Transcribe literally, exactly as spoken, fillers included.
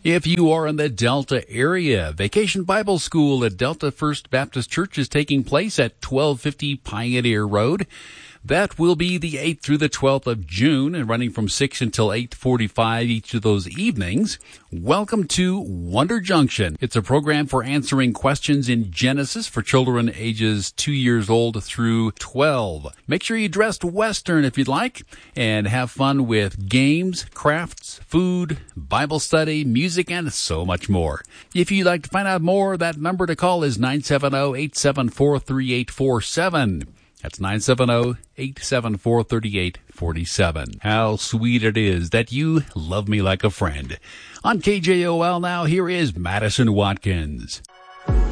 If you are in the Delta area, Vacation Bible School at Delta First Baptist Church is taking place at twelve fifty Pioneer Road. That will be the eighth through the twelfth of June and running from six until eight forty-five each of those evenings. Welcome to Wonder Junction. It's a program for answering questions in Genesis for children ages two years old through twelve. Make sure you dress Western if you'd like and have fun with games, crafts, food, Bible study, music, and so much more. If you'd like to find out more, that number to call is nine seven zero, eight seven four, three eight four seven. That's nine seven zero, eight seven four, three eight four seven. How sweet it is that you love me like a friend. On K J O L now, here is Madison Watkins.